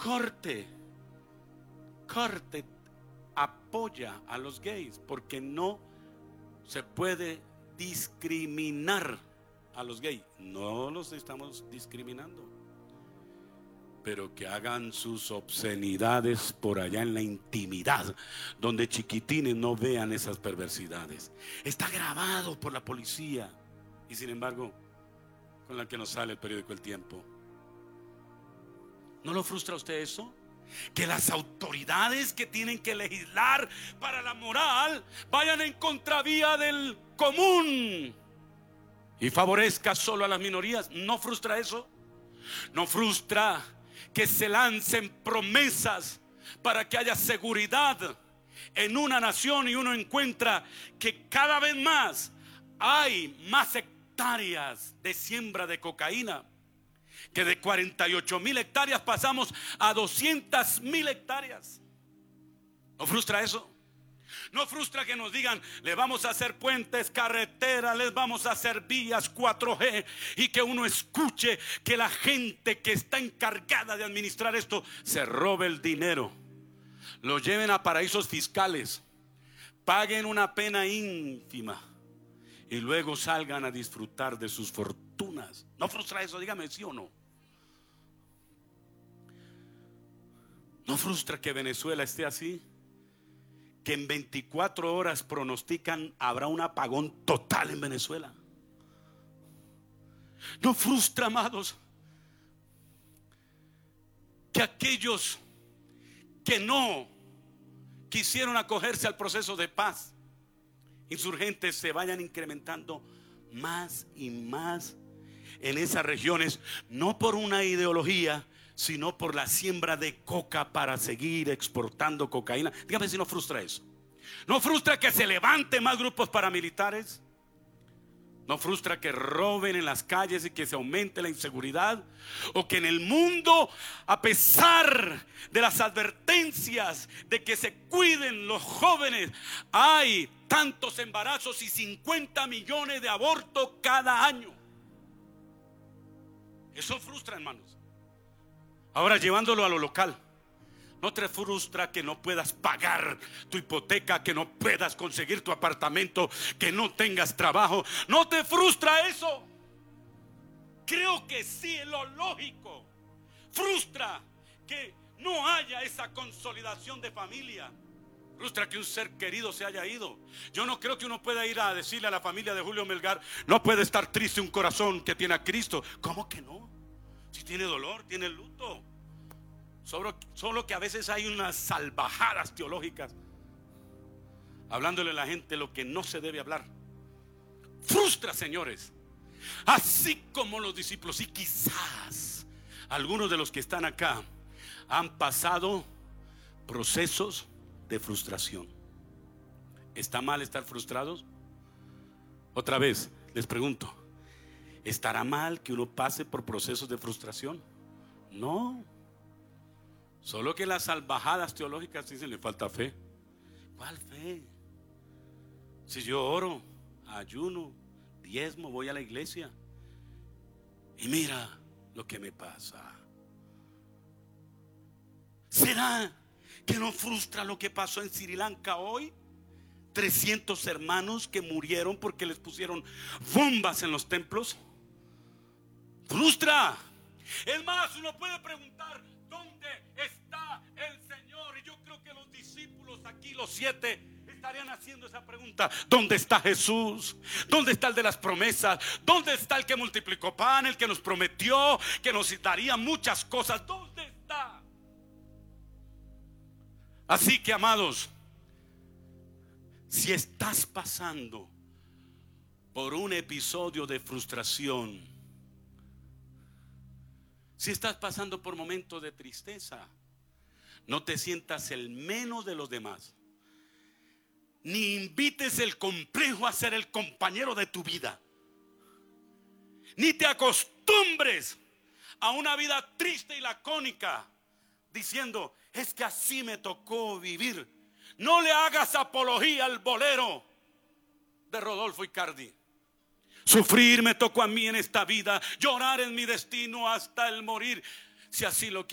corte apoya a los gays, porque no se puede discriminar a los gays. No los estamos discriminando, pero que hagan sus obscenidades por allá en la intimidad, donde chiquitines no vean esas perversidades. Está grabado por la policía, y sin embargo, con la que nos sale el periódico El Tiempo. ¿No lo frustra a usted eso? Que las autoridades que tienen que legislar para la moral vayan en contravía del común y favorezca solo a las minorías. ¿No frustra eso? ¿No frustra que se lancen promesas para que haya seguridad en una nación, y uno encuentra que cada vez más hay más hectáreas de siembra de cocaína? Que de 48,000 hectáreas pasamos a 200,000 hectáreas. ¿No frustra eso? ¿No frustra que nos digan: le vamos a hacer puentes, carreteras, les vamos a hacer vías 4G, y que uno escuche que la gente que está encargada de administrar esto se robe el dinero, lo lleven a paraísos fiscales, paguen una pena ínfima y luego salgan a disfrutar de sus fortunas? ¿No frustra eso? Dígame sí o no. ¿No frustra que Venezuela esté así? Que en 24 horas pronostican habrá un apagón total en Venezuela. ¿No frustra, amados, que aquellos que no quisieron acogerse al proceso de paz insurgentes se vayan incrementando más y más en esas regiones? No por una ideología, sino por la siembra de coca para seguir exportando cocaína. Dígame si no frustra eso. ¿No frustra que se levanten más grupos paramilitares? ¿No frustra que roben en las calles y que se aumente la inseguridad? ¿O que en el mundo, a pesar de las advertencias de que se cuiden los jóvenes, hay tantos embarazos y 50 millones de abortos cada año? Eso frustra, hermanos. Ahora, llevándolo a lo local, ¿no te frustra que no puedas pagar tu hipoteca, que no puedas conseguir tu apartamento, que no tengas trabajo? ¿No te frustra eso? Creo que sí, es lo lógico. Frustra que no haya esa consolidación de familia. Frustra que un ser querido se haya ido. Yo no creo que uno pueda ir a decirle a la familia de Julio Melgar: no puede estar triste un corazón que tiene a Cristo. ¿Cómo que no? Si tiene dolor, tiene luto. Solo que a veces hay unas salvajadas teológicas hablándole a la gente lo que no se debe hablar. Frustra, señores, así como los discípulos. Y quizás algunos de los que están acá han pasado procesos de frustración. ¿Está mal estar frustrados? Otra vez les pregunto: ¿estará mal que uno pase por procesos de frustración? No. Solo que las salvajadas teológicas dicen: le falta fe. ¿Cuál fe? Si yo oro, ayuno, diezmo, voy a la iglesia, y mira lo que me pasa. ¿Será que no frustra lo que pasó en Sri Lanka hoy? 300 hermanos que murieron porque les pusieron bombas en los templos. Frustra. Es más, uno puede preguntar: ¿dónde está el Señor? Y yo creo que los discípulos aquí, los 7, estarían haciendo esa pregunta: ¿dónde está Jesús? ¿Dónde está el de las promesas? ¿Dónde está el que multiplicó pan, el que nos prometió que nos daría muchas cosas? ¿Dónde está? Así que, amados, si estás pasando por un episodio de frustración, si estás pasando por momentos de tristeza, no te sientas el menos de los demás, ni invites el complejo a ser el compañero de tu vida, ni te acostumbres a una vida triste y lacónica diciendo: es que así me tocó vivir. No le hagas apología al bolero de Rodolfo Icardi. Sufrir me tocó a mí en esta vida, llorar es mi destino hasta el morir. Si así lo